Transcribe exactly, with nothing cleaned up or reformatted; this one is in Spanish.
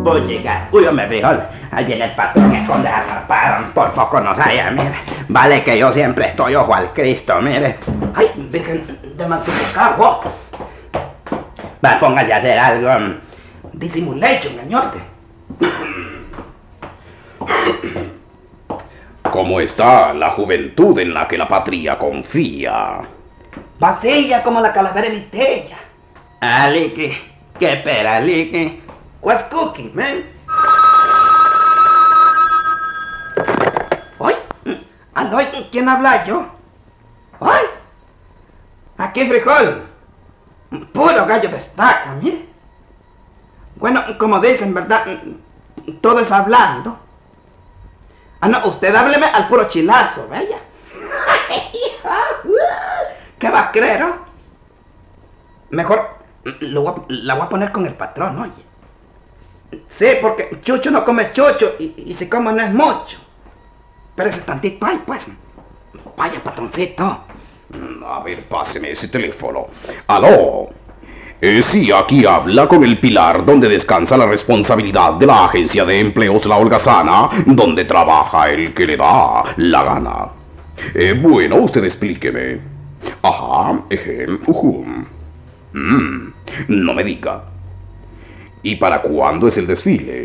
voy a llegar. Uy, hombre, frijol, ahí viene el patrón, esconde a patrón, por poco no salía, mire. Vale que yo siempre estoy ojo al Cristo, mire. Ay, virgen de Mantucago. Va, póngase a hacer algo. Dissimulation, gañote. ¿Cómo está la juventud en la que la patria confía? Vacía como la calavera en Itella. Ah, Licky, qué pera, Licky. What's cooking, man? Ay, aló, ¿quién habla yo? Ay, aquí frijol. Puro gallo destaca, mire. Bueno, como dicen, ¿verdad? Todo es hablando. Ah, no, usted hábleme al puro chilazo, ¿vaya? ¿Qué va a creer, oh? Mejor lo voy a, la voy a poner con el patrón, oye. Sí, porque chucho no come chucho y, y si come no es mucho. Pero ese tantito ahí, pues. Vaya, patroncito. A ver, páseme ese teléfono. ¡Aló! Eh, sí, aquí habla con el pilar donde descansa la responsabilidad de la Agencia de Empleos La Holgazana, donde trabaja el que le da la gana. Eh, bueno, usted explíqueme. Ajá, ejem, ujum. Mm, no me diga. ¿Y para cuándo es el desfile?